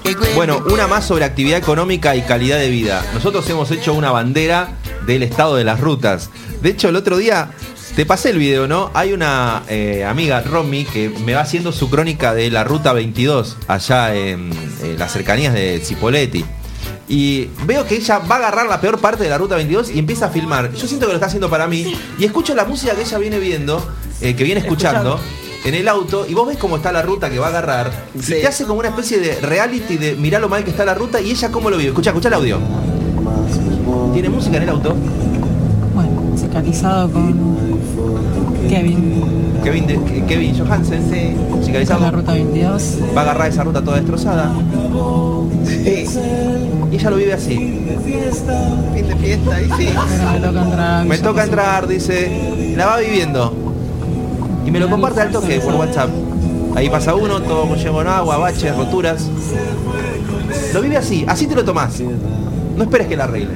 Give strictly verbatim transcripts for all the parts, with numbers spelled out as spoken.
Bueno, una más sobre actividad económica y calidad de vida. Nosotros hemos hecho una bandera del estado de las rutas. De hecho, el otro día te pasé el video, ¿no? Hay una eh, amiga, Romy, que me va haciendo su crónica de la ruta veintidós, allá en, en las cercanías de Cipolletti. Y veo que ella va a agarrar la peor parte de la ruta veintidós y empieza a filmar. Yo siento que lo está haciendo para mí. Y escucho la música que ella viene viendo, eh, que viene escuchando, escuchando en el auto. Y vos ves cómo está la ruta que va a agarrar. Sí. Y te hace como una especie de reality de mirá lo mal que está la ruta. Y ella cómo lo vive. Escucha, escucha el audio. ¿Tiene música en el auto? Bueno, musicalizado con Kevin. Kevin, de, Kevin Johansen, sí. Musicalizado. Con la ruta veintidós. Va a agarrar esa ruta toda destrozada. Sí. Y ella lo vive así. Fin de fiesta, y sí. Pero me toca entrar. Me toca entrar, dice. La va viviendo. Y me lo comparte al toque por WhatsApp. Ahí pasa uno, todo lleno con agua, baches, roturas. Lo vive así, así te lo tomás. No esperes que la arregle.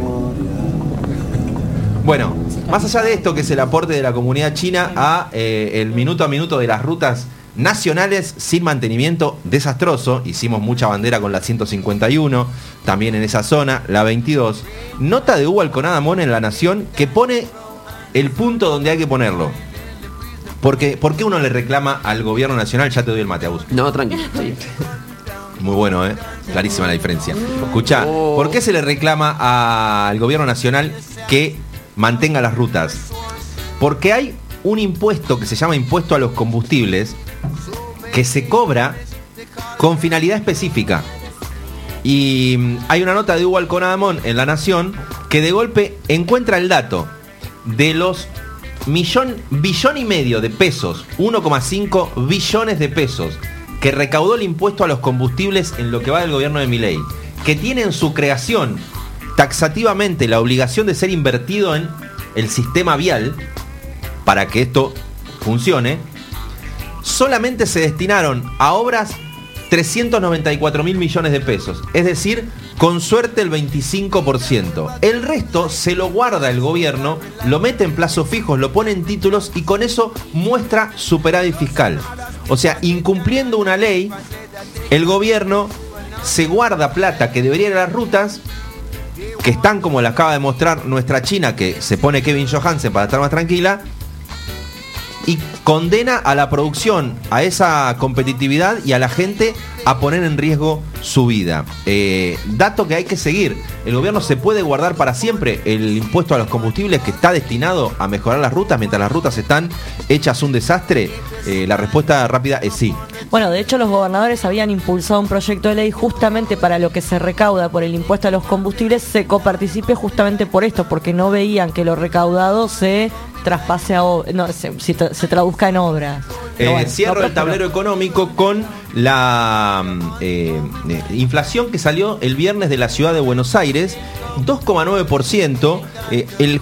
Bueno, más allá de esto, que es el aporte de la comunidad china a eh, el minuto a minuto de las rutas nacionales sin mantenimiento desastroso. Hicimos mucha bandera con la ciento cincuenta y uno, también en esa zona, la veintidós. Nota de Hugo Alconadamón en La Nación que pone el punto donde hay que ponerlo. Porque, ¿por qué uno le reclama al gobierno nacional? Ya te doy el mate, Agus. No, tranquilo. Sí. Muy bueno, ¿eh? Clarísima la diferencia. Escuchá, ¿por qué se le reclama a, al gobierno nacional que mantenga las rutas? Porque hay un impuesto que se llama impuesto a los combustibles que se cobra con finalidad específica. Y hay una nota de Hugo Alconadamón en La Nación que de golpe encuentra el dato de los millón, billón y medio de pesos, uno coma cinco billones de pesos que recaudó el impuesto a los combustibles en lo que va del gobierno de Milei, que tiene en su creación taxativamente la obligación de ser invertido en el sistema vial para que esto funcione. Solamente se destinaron a obras trescientos noventa y cuatro mil millones de pesos, es decir, con suerte el veinticinco por ciento. El resto se lo guarda el gobierno, lo mete en plazos fijos, lo pone en títulos y con eso muestra superávit fiscal. O sea, incumpliendo una ley, el gobierno se guarda plata que debería ir a las rutas, que están como le acaba de mostrar nuestra China, que se pone Kevin Johansen para estar más tranquila, y condena a la producción, a esa competitividad y a la gente a poner en riesgo su vida. Eh, dato que hay que seguir. El gobierno se puede guardar para siempre el impuesto a los combustibles que está destinado a mejorar las rutas mientras las rutas están hechas un desastre. Eh, la respuesta rápida es sí. Bueno, de hecho los gobernadores habían impulsado un proyecto de ley justamente para lo que se recauda por el impuesto a los combustibles se coparticipe justamente por esto, porque no veían que lo recaudado se traspase a ob- no, se, se, tra- se traduzca en obras. Eh, bueno, cierro no, el tablero económico con la eh, eh, inflación que salió el viernes de la ciudad de Buenos Aires, dos coma nueve por ciento. Eh, el